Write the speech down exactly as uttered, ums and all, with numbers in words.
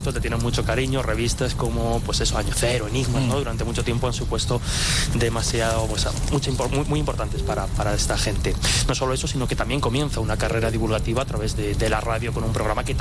te tienen mucho cariño, revistas como pues eso, Año Cero, Enigmas, ¿no? Durante mucho tiempo han supuesto demasiado, pues, mucho, muy, muy importantes para, para esta gente. No solo eso, sino que también comienza una carrera divulgativa a través de, de la radio con un programa que